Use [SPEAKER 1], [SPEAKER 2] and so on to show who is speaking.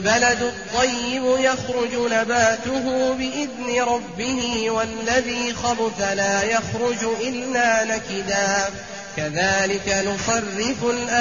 [SPEAKER 1] الْبَلَدُ الطَّيِّبُ يَخْرُجُ نَبَاتُهُ بِإِذْنِ رَبِّهِ وَالَّذِي خَبُثَ لَا يَخْرُجُ إِلَّا نَكِدًا ۚ كَذَٰلِكَ نُصَرِّفُ الْآيَاتِ